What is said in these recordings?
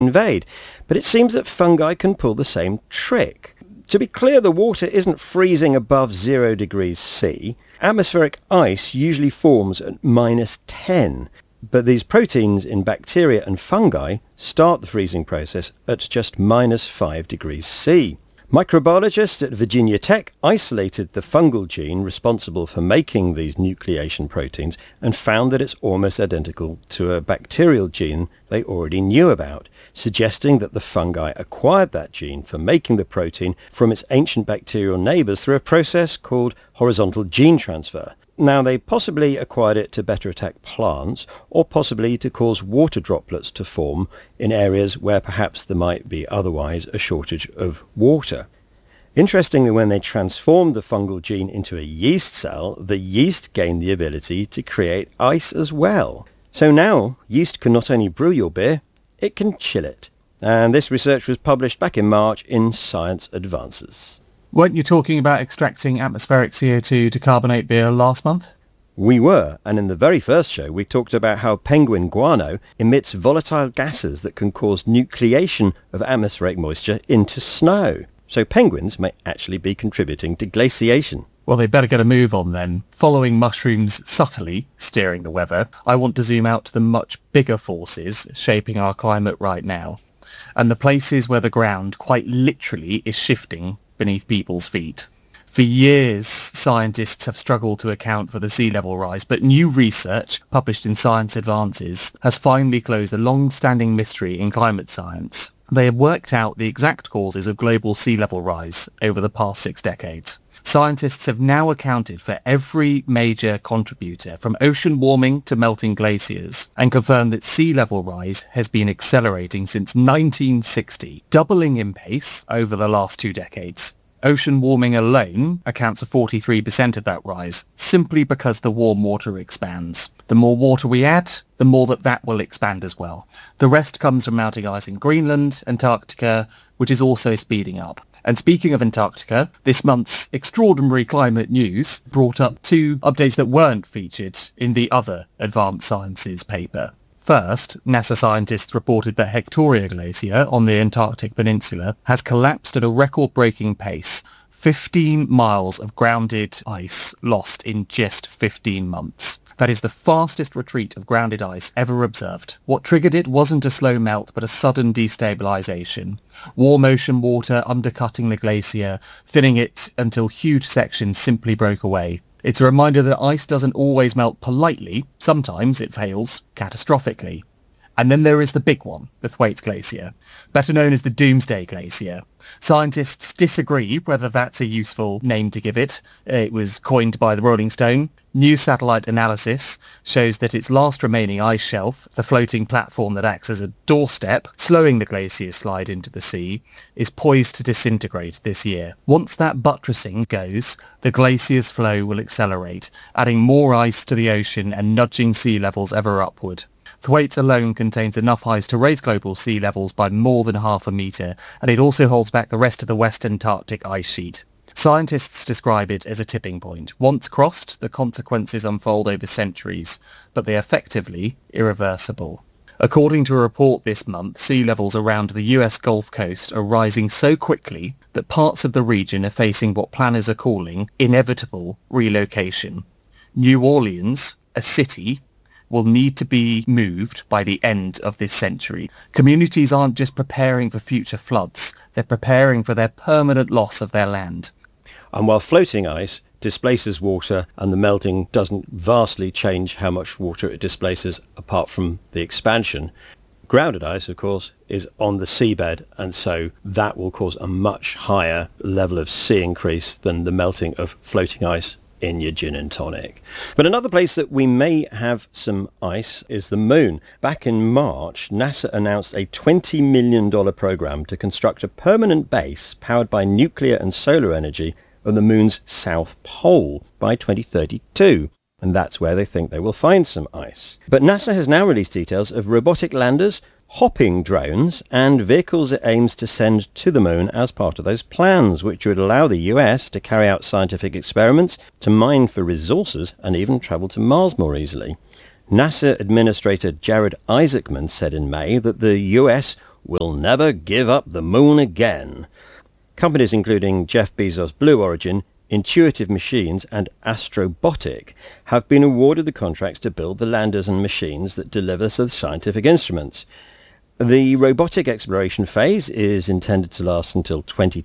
invade. But it seems that fungi can pull the same trick. To be clear, the water isn't freezing above 0 degrees C. Atmospheric ice usually forms at -10. But these proteins in bacteria and fungi start the freezing process at just -5 degrees C. Microbiologists at Virginia Tech isolated the fungal gene responsible for making these nucleation proteins and found that it's almost identical to a bacterial gene they already knew about, suggesting that the fungi acquired that gene for making the protein from its ancient bacterial neighbours through a process called horizontal gene transfer. Now, they possibly acquired it to better attack plants, or possibly to cause water droplets to form in areas where perhaps there might be otherwise a shortage of water. Interestingly, when they transformed the fungal gene into a yeast cell, the yeast gained the ability to create ice as well. So now, yeast can not only brew your beer, it can chill it. And this research was published back in March in Science Advances. Weren't you talking about extracting atmospheric CO2 to carbonate beer last month? We were, and in the very first show we talked about how penguin guano emits volatile gases that can cause nucleation of atmospheric moisture into snow. So penguins may actually be contributing to glaciation. Well, they better get a move on then. Following mushrooms subtly steering the weather, I want to zoom out to the much bigger forces shaping our climate right now, and the places where the ground quite literally is shifting beneath people's feet. For years, scientists have struggled to account for the sea level rise, but new research published in Science Advances has finally closed a long-standing mystery in climate science. They have worked out the exact causes of global sea level rise over the past 6 decades. Scientists have now accounted for every major contributor, from ocean warming to melting glaciers, and confirmed that sea level rise has been accelerating since 1960, doubling in pace over the last 2 decades. Ocean warming alone accounts for 43% of that rise, simply because the warm water expands. The more water we add, the more that will expand as well. The rest comes from melting ice in Greenland, Antarctica, which is also speeding up. And speaking of Antarctica, this month's extraordinary climate news brought up 2 updates that weren't featured in the other Advanced Sciences paper. First, NASA scientists reported that Hectoria Glacier on the Antarctic Peninsula has collapsed at a record-breaking pace. 15 miles of grounded ice lost in just 15 months. That is the fastest retreat of grounded ice ever observed. What triggered it wasn't a slow melt, but a sudden destabilization. Warm ocean water undercutting the glacier, thinning it until huge sections simply broke away. It's a reminder that ice doesn't always melt politely. Sometimes it fails catastrophically. And then there is the big one, the Thwaites Glacier, better known as the Doomsday Glacier. Scientists disagree whether that's a useful name to give it. It was coined by the Rolling Stone. New satellite analysis shows that its last remaining ice shelf, the floating platform that acts as a doorstep, slowing the glacier's slide into the sea, is poised to disintegrate this year. Once that buttressing goes, the glacier's flow will accelerate, adding more ice to the ocean and nudging sea levels ever upward. Thwaites alone contains enough ice to raise global sea levels by more than 0.5 metre, and it also holds back the rest of the West Antarctic ice sheet. Scientists describe it as a tipping point. Once crossed, the consequences unfold over centuries, but they are effectively irreversible. According to a report this month, sea levels around the US Gulf Coast are rising so quickly that parts of the region are facing what planners are calling inevitable relocation. New Orleans, a city, will need to be moved by the end of this century. Communities aren't just preparing for future floods, they're preparing for their permanent loss of their land. And while floating ice displaces water and the melting doesn't vastly change how much water it displaces apart from the expansion, grounded ice, of course, is on the seabed, and so that will cause a much higher level of sea increase than the melting of floating ice in your gin and tonic. But another place that we may have some ice is the moon. Back in March, NASA announced a $20 million program to construct a permanent base powered by nuclear and solar energy on the moon's south pole by 2032. And that's where they think they will find some ice. But NASA has now released details of robotic landers, hopping drones, and vehicles it aims to send to the moon as part of those plans, which would allow the US to carry out scientific experiments, to mine for resources, and even travel to Mars more easily. NASA Administrator Jared Isaacman said in May that the US will never give up the moon again. Companies including Jeff Bezos' Blue Origin, Intuitive Machines and Astrobotic have been awarded the contracts to build the landers and machines that deliver the scientific instruments. The robotic exploration phase is intended to last until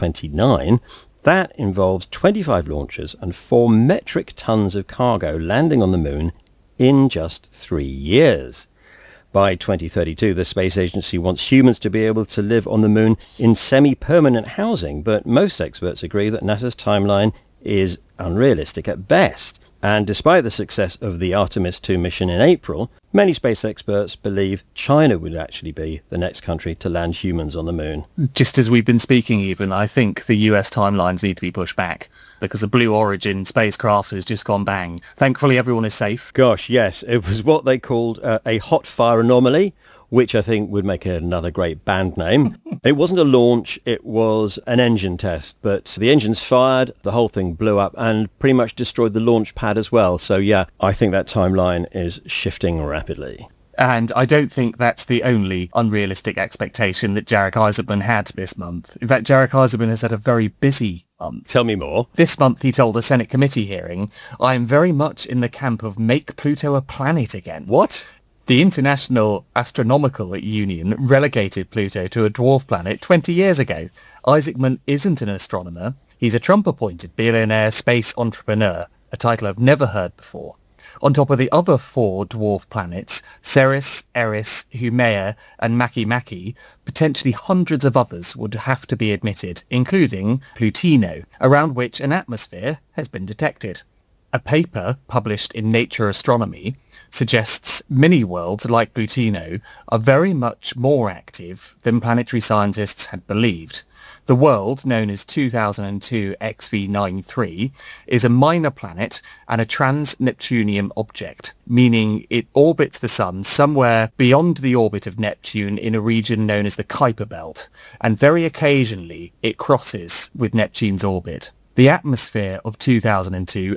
2029. That involves 25 launches and 4 metric tons of cargo landing on the moon in just 3 years. By 2032, the space agency wants humans to be able to live on the moon in semi-permanent housing, but most experts agree that NASA's timeline is unrealistic at best. And despite the success of the Artemis 2 mission in April, many space experts believe China would actually be the next country to land humans on the moon. Just as we've been speaking even, I think the US timelines need to be pushed back because the Blue Origin spacecraft has just gone bang. Thankfully, everyone is safe. Gosh, yes. It was what they called a hot fire anomaly, which I think would make another great band name. It wasn't a launch, it was an engine test, but the engines fired, the whole thing blew up and pretty much destroyed the launch pad as well. So yeah, I think that timeline is shifting rapidly. And I don't think that's the only unrealistic expectation that Jarek Eisenman had this month. In fact, Jarek Eisenman has had a very busy month. Tell me more. This month he told a Senate committee hearing, "I am very much in the camp of make Pluto a planet again." What? The International Astronomical Union relegated Pluto to a dwarf planet 20 years ago. Eisenman isn't an astronomer. He's a Trump-appointed billionaire space entrepreneur, a title I've never heard before. On top of the other 4 dwarf planets, Ceres, Eris, Haumea and Makemake, potentially hundreds of others would have to be admitted, including Plutino, around which an atmosphere has been detected. A paper published in Nature Astronomy suggests mini-worlds like Plutino are very much more active than planetary scientists had believed. The world, known as 2002 XV93, is a minor planet and a trans-Neptunian object, meaning it orbits the Sun somewhere beyond the orbit of Neptune in a region known as the Kuiper Belt, and very occasionally it crosses with Neptune's orbit. The atmosphere of 2002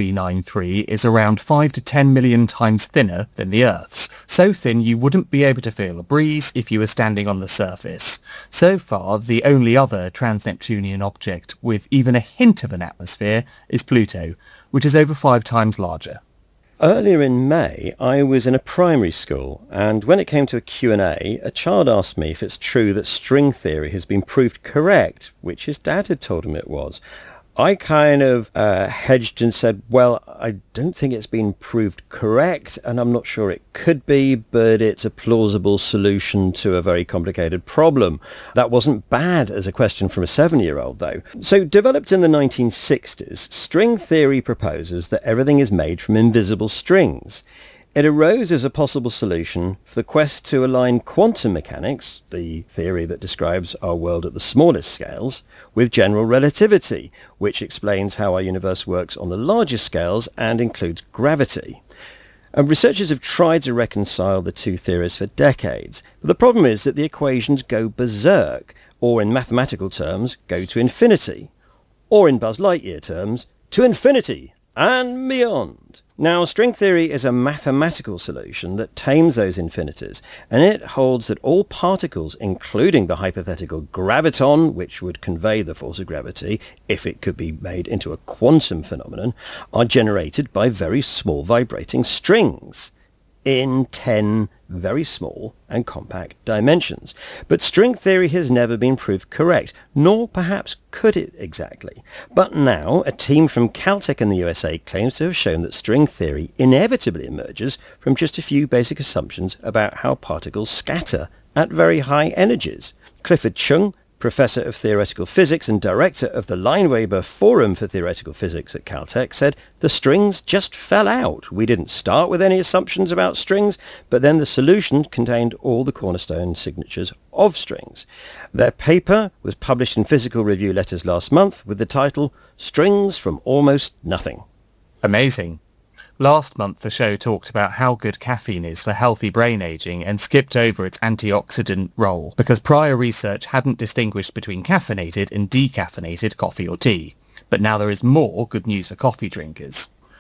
XV93 is around 5 to 10 million times thinner than the Earth's, so thin you wouldn't be able to feel a breeze if you were standing on the surface. So far, the only other trans-Neptunian object with even a hint of an atmosphere is Pluto, which is over 5 times larger. Earlier in May, I was in a primary school, and when it came to a Q&A, a child asked me if it's true that string theory has been proved correct, which his dad had told him it was. I kind of hedged and said, well, I don't think it's been proved correct, and I'm not sure it could be, but it's a plausible solution to a very complicated problem. That wasn't bad as a question from a 7-year-old, though. So, developed in the 1960s, string theory proposes that everything is made from invisible strings. It arose as a possible solution for the quest to align quantum mechanics, the theory that describes our world at the smallest scales, with general relativity, which explains how our universe works on the largest scales and includes gravity. And researchers have tried to reconcile the two theories for decades, but the problem is that the equations go berserk, or in mathematical terms, go to infinity, or in Buzz Lightyear terms, to infinity and beyond. Now, string theory is a mathematical solution that tames those infinities, and it holds that all particles, including the hypothetical graviton, which would convey the force of gravity if it could be made into a quantum phenomenon, are generated by very small vibrating strings in 10 very small and compact dimensions. But string theory has never been proved correct, nor perhaps could it exactly. But now, a team from Caltech in the USA claims to have shown that string theory inevitably emerges from just a few basic assumptions about how particles scatter at very high energies. Clifford Chung, Professor of Theoretical Physics and Director of the Lineweber Forum for Theoretical Physics at Caltech, said, "The strings just fell out. We didn't start with any assumptions about strings, but then the solution contained all the cornerstone signatures of strings." Their paper was published in Physical Review Letters last month with the title, "Strings from Almost Nothing." Amazing. Last month, the show talked about how good caffeine is for healthy brain aging and skipped over its antioxidant role because prior research hadn't distinguished between caffeinated and decaffeinated coffee or tea. But now there is more good news for coffee drinkers.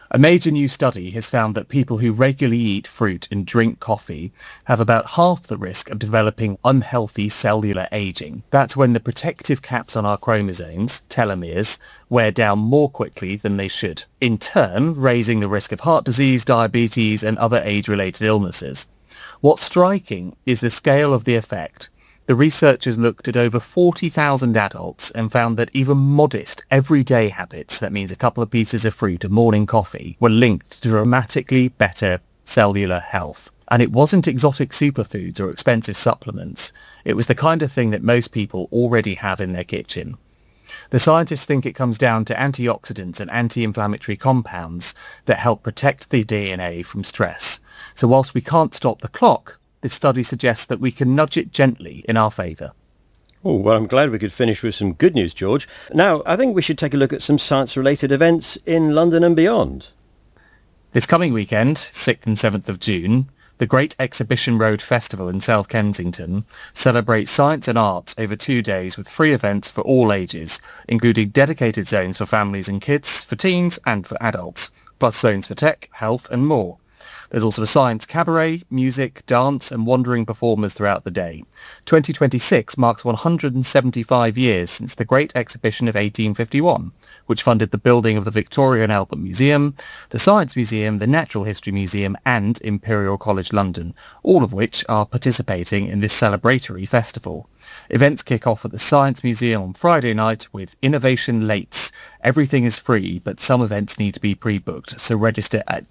A major new study has found that people who regularly eat fruit and drink coffee have about half the risk of developing unhealthy cellular aging. That's when the protective caps on our chromosomes, telomeres, wear down more quickly than they should, in turn raising the risk of heart disease, diabetes and other age-related illnesses. What's striking is the scale of the effect. The researchers looked at over 40,000 adults and found that even modest everyday habits, that means a couple of pieces of fruit and morning coffee, were linked to dramatically better cellular health. And it wasn't exotic superfoods or expensive supplements. It was the kind of thing that most people already have in their kitchen. The scientists think it comes down to antioxidants and anti-inflammatory compounds that help protect the DNA from stress. So whilst we can't stop the clock, this study suggests that we can nudge it gently in our favour. Oh, well, I'm glad we could finish with some good news, George. Now, I think we should take a look at some science-related events in London and beyond. This coming weekend, 6th and 7th of June, the Great Exhibition Road Festival in South Kensington celebrates science and arts over 2 days with free events for all ages, including dedicated zones for families and kids, for teens and for adults, plus zones for tech, health and more. There's also a science cabaret, music, dance and wandering performers throughout the day. 2026 marks 175 years since the Great Exhibition of 1851, which funded the building of the Victoria and Albert Museum, the Science Museum, the Natural History Museum and Imperial College London, all of which are participating in this celebratory festival. Events kick off at the Science Museum on Friday night with Innovation Lates. Everything is free, but some events need to be pre-booked, so register at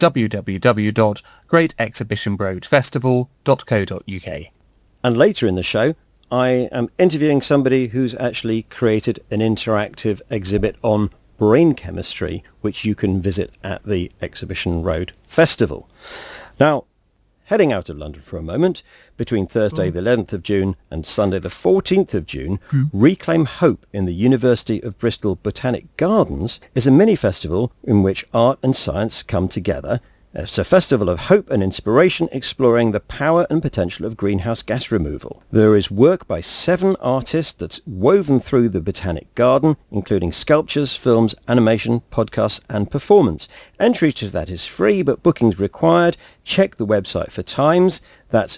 www.greatexhibitionroadfestival.co.uk. And later in the show, I am interviewing somebody who's actually created an interactive exhibit on brain chemistry, which you can visit at the Exhibition Road Festival. Now, heading out of London for a moment, between Thursday the 11th of June and Sunday the 14th of June, Reclaim Hope in the University of Bristol Botanic Gardens is a mini-festival in which art and science come together. It's a festival of hope and inspiration exploring the power and potential of greenhouse gas removal. There is work by 7 artists that's woven through the Botanic Garden, including sculptures, films, animation, podcasts and performance. Entry to that is free, but bookings required. Check the website for times. That's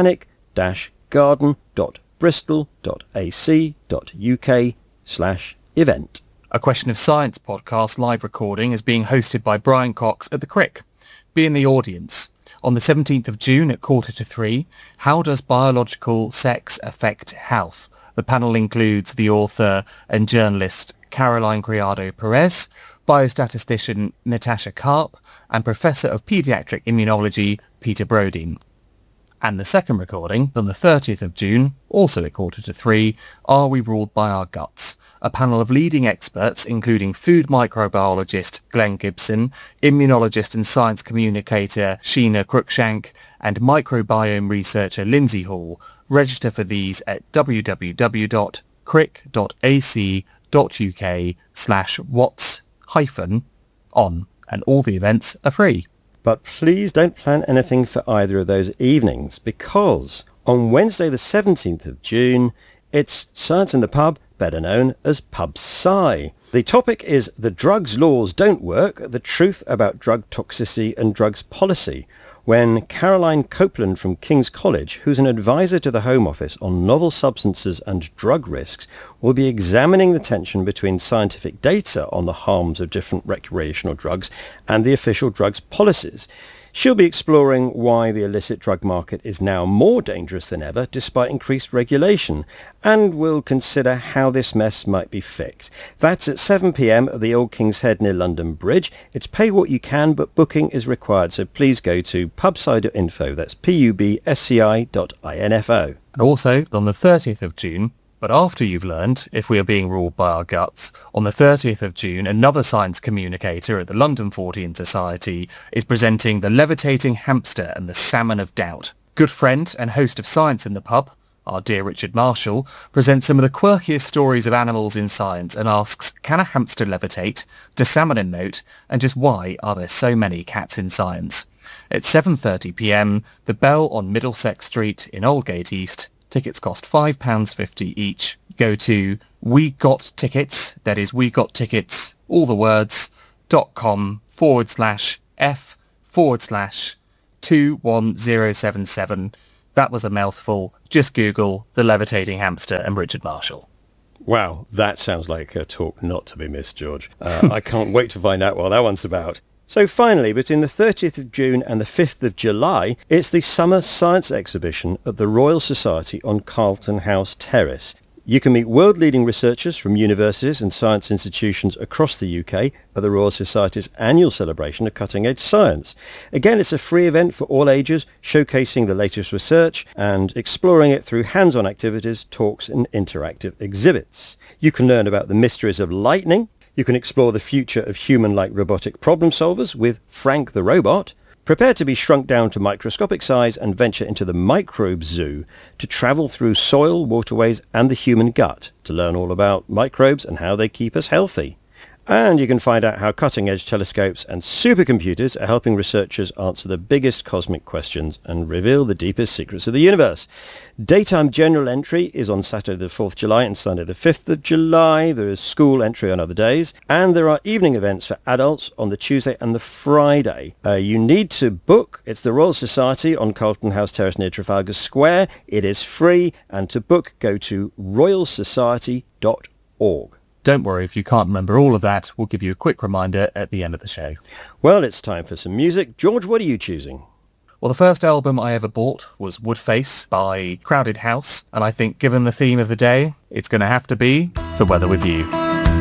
botanic-garden.bristol.ac.uk/event. A Question of Science podcast live recording is being hosted by Brian Cox at the Crick. Be in the audience. On the 17th of June at 2:45, how does biological sex affect health? The panel includes the author and journalist Caroline Criado Perez, biostatistician Natasha Karp, and Professor of Pediatric Immunology Peter Brodin. And the second recording, on the 30th of June, also at 2:45, Are We Ruled by Our Guts? A panel of leading experts, including food microbiologist Glenn Gibson, immunologist and science communicator Sheena Cruikshank, and microbiome researcher Lindsay Hall. Register for these at www.crick.ac.uk/whats-on, and all the events are free. But please don't plan anything for either of those evenings, because on Wednesday the 17th of June, it's Science in the Pub, better known as Pub Sci. The topic is The Drugs Laws Don't Work, the truth about drug toxicity and drugs policy, when Caroline Copeland from King's College, who's an advisor to the Home Office on novel substances and drug risks, will be examining the tension between scientific data on the harms of different recreational drugs and the official drugs policies. She'll be exploring why the illicit drug market is now more dangerous than ever despite increased regulation, and will consider how this mess might be fixed. That's at 7 p.m. at the Old King's Head near London Bridge. It's pay what you can, but booking is required, so please go to pubsci.info. That's pubsci.info. And also, on the 30th of June, but after you've learned if we are being ruled by our guts, on the 30th of June, another science communicator at the London Fortean Society is presenting The Levitating Hamster and the Salmon of Doubt. Good friend and host of Science in the Pub, our dear Richard Marshall, presents some of the quirkiest stories of animals in science and asks, can a hamster levitate? Do salmon emote? And just why are there so many cats in science? At 7:30 p.m, The Bell on Middlesex Street in Aldgate East. Tickets cost £5.50 each. Go to We Got Tickets, that is We Got Tickets, all the words, facebook.com/f/21077. That was a mouthful. Just Google The Levitating Hamster and Richard Marshall. Wow, that sounds like a talk not to be missed, George. I can't wait to find out what that one's about. So finally, between the 30th of June and the 5th of July, it's the Summer Science Exhibition at the Royal Society on Carlton House Terrace. You can meet world-leading researchers from universities and science institutions across the UK at the Royal Society's annual celebration of cutting-edge science. Again, it's a free event for all ages, showcasing the latest research and exploring it through hands-on activities, talks and interactive exhibits. You can learn about the mysteries of lightning. You can explore the future of human-like robotic problem solvers with Frank the Robot. Prepare to be shrunk down to microscopic size and venture into the microbe zoo to travel through soil, waterways and the human gut to learn all about microbes and how they keep us healthy. And you can find out how cutting-edge telescopes and supercomputers are helping researchers answer the biggest cosmic questions and reveal the deepest secrets of the universe. Daytime general entry is on Saturday the 4th July and Sunday the 5th of July. There is school entry on other days. And there are evening events for adults on the Tuesday and the Friday. You need to book. It's the Royal Society on Carlton House Terrace near Trafalgar Square. It is free. And to book, go to royalsociety.org. Don't worry, if you can't remember all of that, we'll give you a quick reminder at the end of the show. Well, it's time for some music. George, what are you choosing? Well, the first album I ever bought was Woodface by Crowded House, and I think given the theme of the day, it's going to have to be The Weather With You.